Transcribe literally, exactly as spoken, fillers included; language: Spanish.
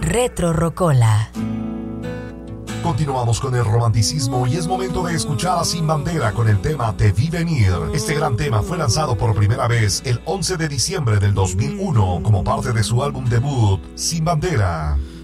Retro Rocola. Continuamos con el romanticismo y es momento de escuchar a Sin Bandera con el tema Te Vi Venir. Este gran tema fue lanzado por primera vez el once de diciembre del dos mil uno como parte de su álbum debut, Sin Bandera.